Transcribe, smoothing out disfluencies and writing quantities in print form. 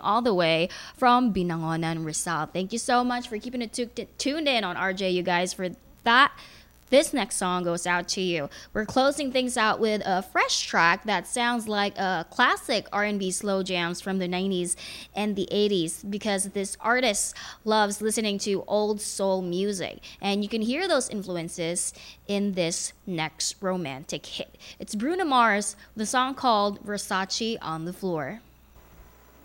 all the way from Binangonan, Rizal. Thank you so much for keeping it tuned in on RJ, you guys, for that. This next song goes out to you. We're closing things out with a fresh track that sounds like a classic R&B slow jams from the 90s and the 80s because this artist loves listening to old soul music. And you can hear those influences in this next romantic hit. It's Bruno Mars, the song called Versace on the Floor.